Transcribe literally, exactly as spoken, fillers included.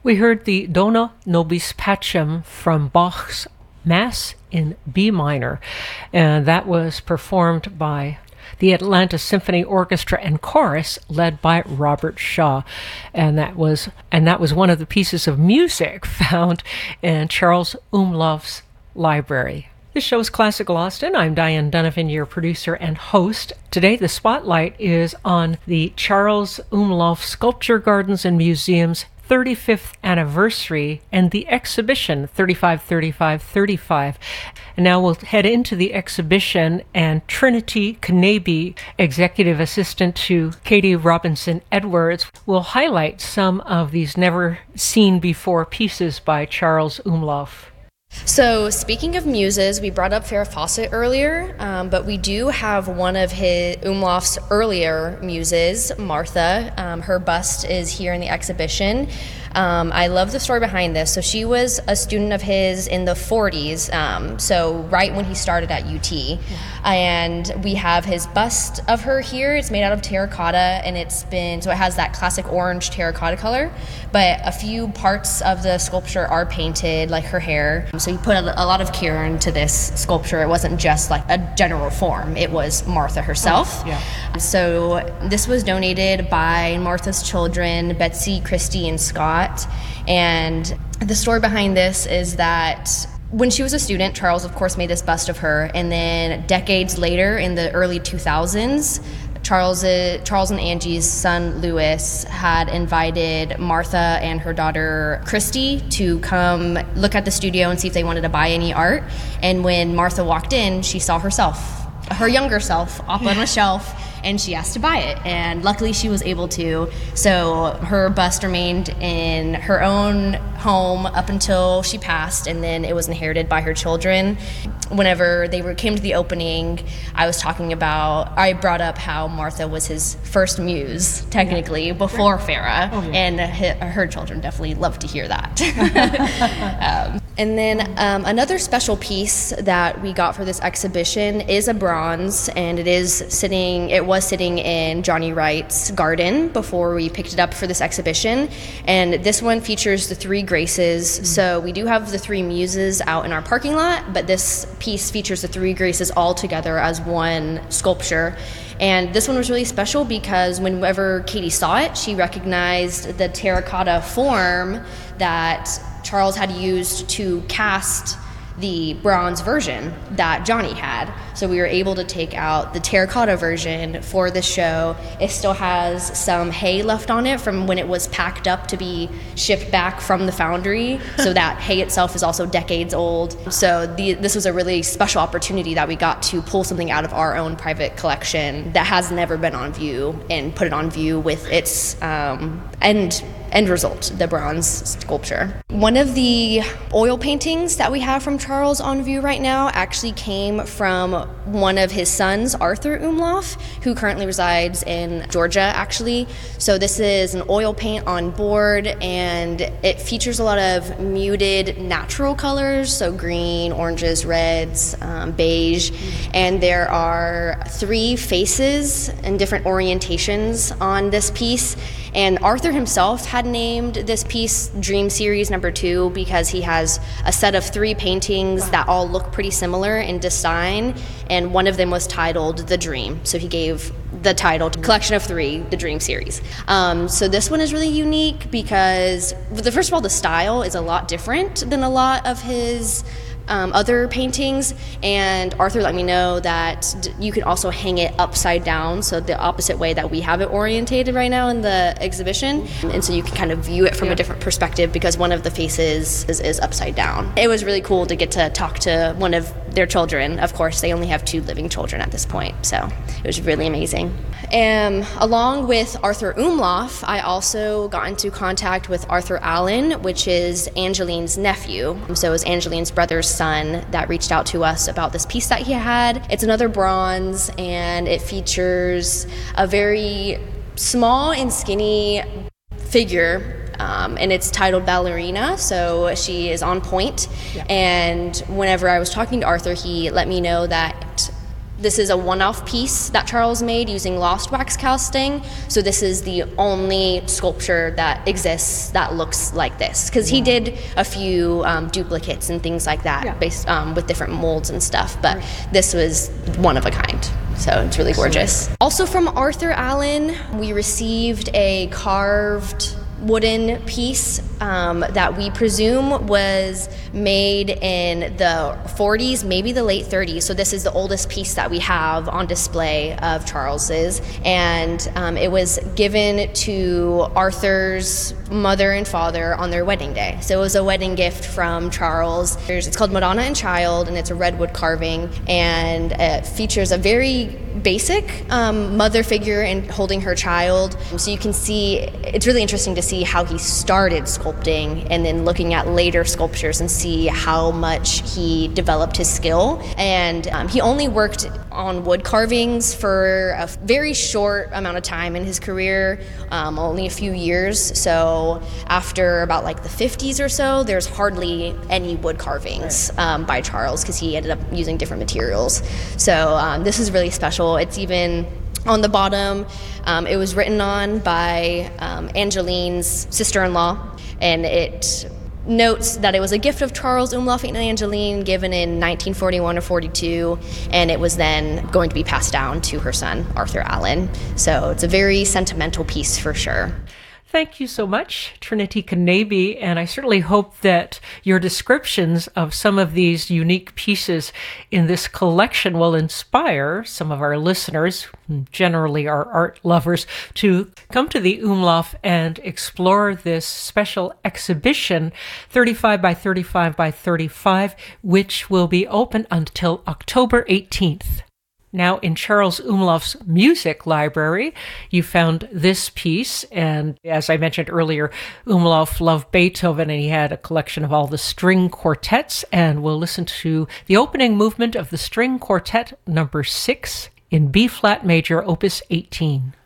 We heard the Dona Nobis Pacem from Bach's Mass in B minor, and that was performed by the Atlanta Symphony Orchestra and Chorus, led by Robert Shaw, and that was and that was one of the pieces of music found in Charles Umlauf's library. This show is Classical Austin. I'm Diane Donovan, your producer and host. Today, the spotlight is on the Charles Umlauf Sculpture Gardens and Museum's thirty-fifth anniversary and the exhibition thirty-five thirty-five thirty-five. And now we'll head into the exhibition, and Trinity Knabe, executive assistant to Katie Robinson Edwards, will highlight some of these never seen before pieces by Charles Umlauf. So speaking of muses, we brought up Farrah Fawcett earlier, um, but we do have one of his Umlauf's earlier muses, Martha. Um, her bust is here in the exhibition. Um, I love the story behind this. So she was a student of his in the forties, um, so right when he started at U T. Yeah. And we have his bust of her here. It's made out of terracotta, and it's been, so it has that classic orange terracotta color, but a few parts of the sculpture are painted, like her hair. So he put a, a lot of care into this sculpture. It wasn't just like a general form. It was Martha herself. Oh, yeah. So this was donated by Martha's children, Betsy, Christy, and Scott. And the story behind this is that when she was a student, Charles, of course, made this bust of her. And then decades later, in the early two thousands, Charles, uh, Charles and Angie's son, Louis, had invited Martha and her daughter, Christy, to come look at the studio and see if they wanted to buy any art. And when Martha walked in, she saw herself, her younger self, up on a shelf, and she asked to buy it, and luckily she was able to. So her bust remained in her own home up until she passed, and then it was inherited by her children. Whenever they were, came to the opening, I was talking about, I brought up how Martha was his first muse, technically, before Farrah, oh, yeah. and her, her children definitely loved to hear that. um, and then um, another special piece that we got for this exhibition is a bronze, and it is sitting, it was sitting in Johnny Wright's garden before we picked it up for this exhibition. And this one features the three graces. Mm-hmm. So we do have the three muses out in our parking lot, but this piece features the three graces all together as one sculpture. And this one was really special because whenever Katie saw it, she recognized the terracotta form that Charles had used to cast the bronze version that Johnny had. So we were able to take out the terracotta version for the show. It still has some hay left on it from when it was packed up to be shipped back from the foundry. So that hay itself is also decades old. So the, this was a really special opportunity that we got to pull something out of our own private collection that has never been on view and put it on view with its um, end end result, the bronze sculpture. One of the oil paintings that we have from Charles on view right now actually came from one of his sons, Arthur Umlauf, who currently resides in Georgia, actually. So this is an oil paint on board, and it features a lot of muted natural colors, so green, oranges, reds, um, beige, and there are three faces and different orientations on this piece. And Arthur himself had named this piece Dream Series number two because he has a set of three paintings that all look pretty similar in design, and one of them was titled The Dream. So he gave the title to collection of three, the Dream Series. Um, so this one is really unique because, the, first of all, the style is a lot different than a lot of his Um, other paintings, and Arthur let me know that d- you can also hang it upside down, so the opposite way that we have it orientated right now in the exhibition, and so you can kind of view it from yeah. a different perspective because one of the faces is, is upside down. It was really cool to get to talk to one of their children. Of course, they only have two living children at this point, so it was really amazing. And along with Arthur Umlauf, I also got into contact with Arthur Allen, which is Angeline's nephew. So it was Angeline's brother's son that reached out to us about this piece that he had. It's another bronze, and it features a very small and skinny figure, um, and it's titled Ballerina, so she is on point. Yeah. And whenever I was talking to Arthur, he let me know that This is a one-off piece that Charles made using lost wax casting. So this is the only sculpture that exists that looks like this, because he did a few um, duplicates and things like that, yeah. based um, with different molds and stuff, but right. this was one of a kind. So it's really gorgeous. Also from Arthur Allen, we received a carved wooden piece um, that we presume was made in the forties, maybe the late thirties. So this is the oldest piece that we have on display of Charles's, and um, it was given to Arthur's mother and father on their wedding day. So it was a wedding gift from Charles. There's, it's called Madonna and Child, and it's a redwood carving, and it features a very basic um, mother figure and holding her child. So you can see, it's really interesting to see how he started sculpting and then looking at later sculptures and see how much he developed his skill. And um, he only worked on wood carvings for a very short amount of time in his career, um, only a few years. So after about like the fifties or so, there's hardly any wood carvings um, by Charles, because he ended up using different materials. So um, this is really special. It's even on the bottom, um, it was written on by um, Angeline's sister-in-law, and it notes that it was a gift of Charles Umlauf and Angeline given in nineteen forty-one or forty-two, and it was then going to be passed down to her son, Arthur Allen. So it's a very sentimental piece for sure. Thank you so much, Trinity Knabe, and I certainly hope that your descriptions of some of these unique pieces in this collection will inspire some of our listeners, who generally are art lovers, to come to the Umlauf and explore this special exhibition, thirty-five by thirty-five by thirty-five, which will be open until October eighteenth. Now, in Charles Umlauf's music library, you found this piece, and as I mentioned earlier, Umlauf loved Beethoven, and he had a collection of all the string quartets, and we'll listen to the opening movement of the string quartet number six in B-flat major, opus eighteen.